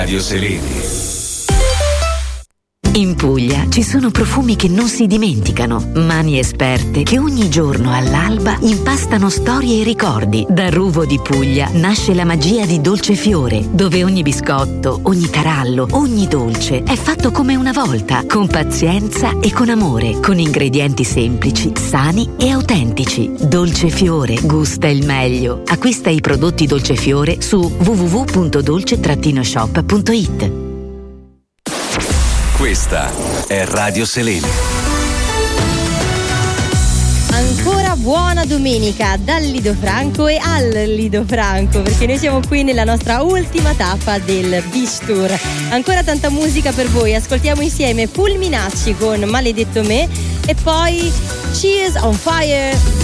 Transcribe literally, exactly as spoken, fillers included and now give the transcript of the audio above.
Radio Seleni. In Puglia ci sono profumi che non si dimenticano, mani esperte che ogni giorno all'alba impastano storie e ricordi. Da Ruvo di Puglia nasce la magia di Dolcefiore, dove ogni biscotto, ogni tarallo, ogni dolce è fatto come una volta, con pazienza e con amore, con ingredienti semplici, sani e autentici. Dolcefiore gusta il meglio. Acquista i prodotti Dolcefiore su w w w punto dolce shop punto i t. Questa è Radio Seleni. Ancora buona domenica dal Lido Franco e al Lido Franco, perché noi siamo qui nella nostra ultima tappa del Beach Tour. Ancora tanta musica per voi, ascoltiamo insieme Fulminacci con Maledetto Me e poi She is on Fire.